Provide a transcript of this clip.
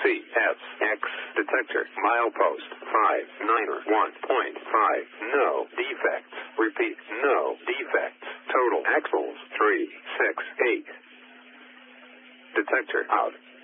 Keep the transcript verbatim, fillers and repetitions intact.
C S X detector milepost five nine one point five. No defects. Repeat, no defects. Total axles three six eight. Detector out.